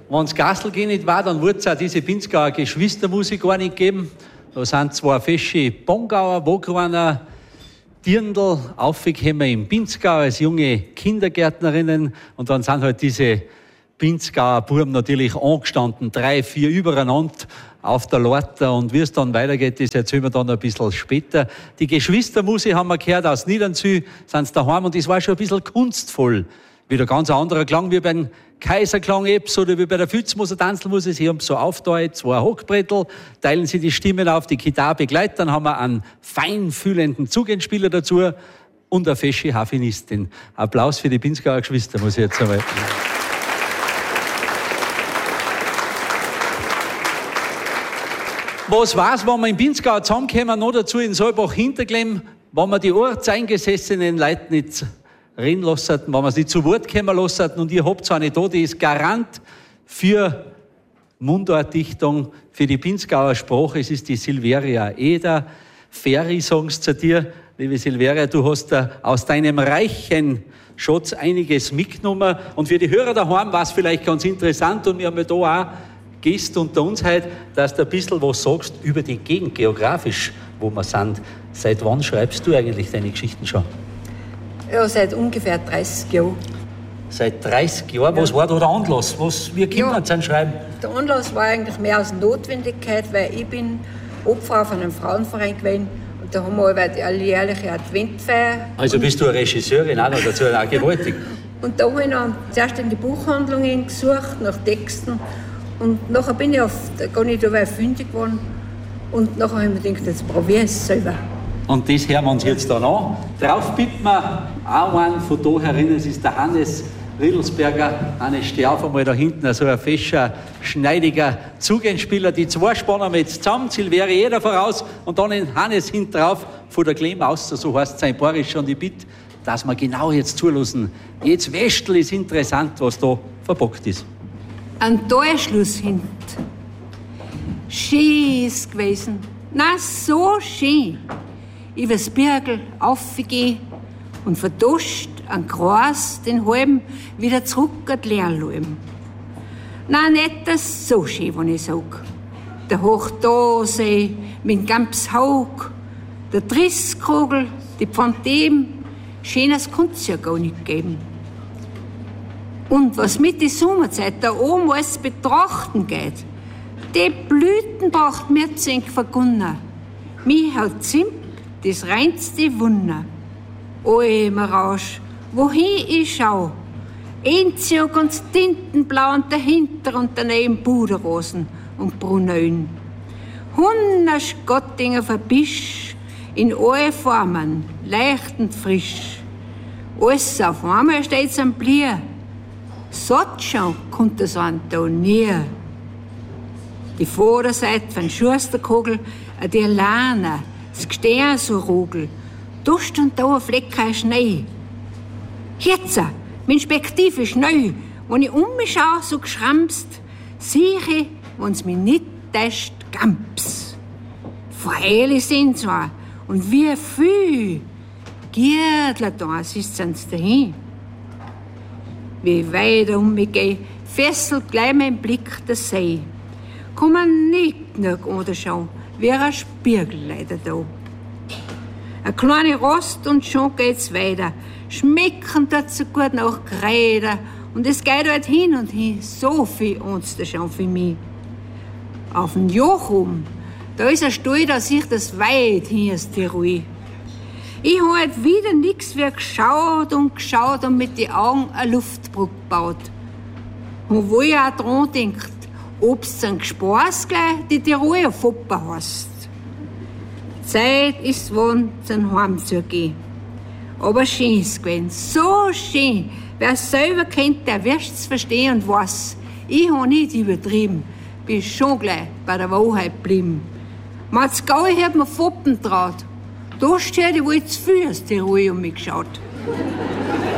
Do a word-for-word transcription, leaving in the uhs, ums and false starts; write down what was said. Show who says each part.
Speaker 1: wenn es Gassel gehen nicht war, dann würde es auch diese Pinzgauer Geschwistermusik gar nicht geben. Da sind zwei fesche Bongauer, Wogruaner, Dirndl, aufgekommen im Pinzgau als junge Kindergärtnerinnen. Und dann sind halt diese Pinzgauer Buben natürlich angestanden, drei, vier übereinander auf der Lorte. Und wie es dann weitergeht, das erzählen wir dann ein bisschen später. Die Geschwistermusik haben wir gehört aus Niedernzü, sind sie daheim und das war schon ein bisschen kunstvoll. Wieder ganz anderer Klang wie beim Kaiserklang-Eps oder wie bei der Fützmoser Tanzelmusik. Sie haben so aufgeteilt, zwei Hockbrettel, teilen sie die Stimmen auf, die Gitarre begleitet, dann haben wir einen feinfühlenden Zugendspieler dazu und eine fesche Harfenistin. Applaus für die Pinzgauer Geschwister, muss ich jetzt einmal. Was war's, wenn wir in Pinzgau zusammenkommen, noch dazu in Saalbach-Hinterglemm, wenn wir die ortseingesessenen Leute nicht reden lassen, wenn wir es nicht zu Wort kommen lassen und ihr habt so eine da, die ist Garant für Mundartdichtung, für die Pinzgauer Sprache. Es ist die Silveria Eder. Ferry, sagen sie zu dir, liebe Silveria, du hast da aus deinem reichen Schatz einiges mitgenommen. Und für die Hörer daheim war es vielleicht ganz interessant und wir haben ja da auch Gäste unter uns heute, dass du ein bisschen was sagst über die Gegend, geografisch, wo wir sind. Seit wann schreibst du eigentlich deine Geschichten schon?
Speaker 2: Ja, seit ungefähr dreißig Jahren.
Speaker 1: Seit dreißig Jahren? Ja. Was war da der Anlass? Was, wie kommt man zum Schreiben?
Speaker 2: Der Anlass war eigentlich mehr aus Notwendigkeit, weil ich bin Obfrau von einem Frauenverein gewesen und da haben wir eine alljährliche Adventfeier.
Speaker 1: Also bist du eine Regisseurin auch noch dazu, auch gewaltig.
Speaker 2: Und da habe ich noch zuerst in die Buchhandlungen gesucht, nach Texten und nachher bin ich auf der Garnitur fündig geworden und nachher habe ich mir gedacht, jetzt probiere ich es selber.
Speaker 1: Und das hören wir uns jetzt dann an. Drauf bitten wir auch einen von da herinnen, es ist der Hannes Riedelsberger. Hannes, steh auf einmal da hinten, so ein fescher, schneidiger Zugendspieler. Die zwei spannen wir jetzt zusammen, Silveria jeder voraus und dann in Hannes hinten drauf, von der Klemm aus, so heißt sein Borisch. Und ich bitte, dass wir genau jetzt zulassen. Jetzt Westel ist interessant, was da verbockt ist.
Speaker 2: Ein Torschluss hint. Schön ist gewesen. Na, so schön. Übers Birgel aufgehen und verduscht an Kreis den halben wieder zurück an die Lehrlauben. Na, nicht das so schön, wenn ich sag. Der Hochdosee mit dem ganz Haug, der Trisskogel, die Phantom, schönes kann's ja gar nicht geben. Und was mit der Sommerzeit da oben alles betrachten geht, die Blüten braucht mir zink vergunner. Mich hat Zimt das reinste Wunder. Oi, Marausch, wohin ich schau, Enziog und Tintenblau und dahinter und daneben Puderrosen und Brunöen. Hundert Gottinger Verbisch in alle Formen, leicht und frisch. Alles auf einmal steht's am Blier. Satt schon kommt das an da nie. Die Vorderseite von Schusterkogel, die Lana, das Gestehen so Rogel, Dust und da ein Flecken Schnee. Jetzt, mein Spektiv ist neu, wenn ich um mich schaue, so geschramst, sehe ich, wenn's mich nicht täuscht, Gamps. Freilich sind zwar, und wie viel Gierdler da sind's dahin. Wie ich weiter um mich gehe, fesselt gleich mein Blick der See. Kann man nicht nur anschauen, wie ein Spiegel leider da. Ein kleiner Rost und schon geht's weiter. Schmecken tut so gut nach Kräder. Und es geht halt hin und hin, so viel ernster schon für mich. Auf dem Joch oben, da ist ein Stall, da sieht das weit hin aus Tirol. Ich habe halt wieder nix wie geschaut und geschaut und mit den Augen eine Luftbrücke gebaut. Und wo ich auch dran denkt, ob's ein Spaß gleich die Tiroler Fopper heißt. Zeit ist wann zum Heim zu gehen. Aber schön ist gewesen, so schön. Wer selber kennt, der wird's verstehen und weiß. Ich habe nicht übertrieben, bin schon gleich bei der Wahrheit geblieben. Matzgaui hat mir Foppen traut. Da steht, ich wollte zu viel aus Tirol um mich geschaut.